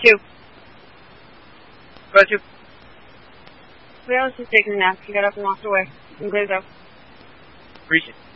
2. Go to 2. We was just taking a nap. He got up and walked away. I'm good to go. Appreciate it.